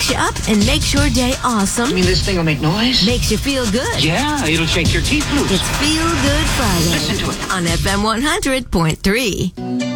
wakes you up and makes your day awesome. You mean this thing will make noise? Makes you feel good. Yeah, it'll shake your teeth loose. It's Feel Good Friday. Listen to it. On FM 100.3.